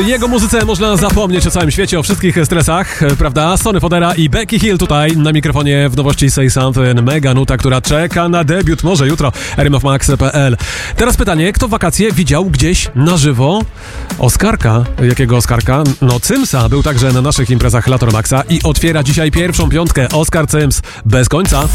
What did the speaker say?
Jego muzyce można zapomnieć o całym świecie, o wszystkich stresach, prawda? Sonny Fodera i Becky Hill tutaj na mikrofonie w nowości Say Something. Mega nuta, która czeka na debiut, może jutro, rmfmax.pl. Teraz pytanie, kto w wakacje widział gdzieś na żywo Oskarka? Jakiego Oskarka? No Cymsa, był także na naszych imprezach Lator Maxa i otwiera dzisiaj pierwszą piątkę Oskar Cyms bez końca.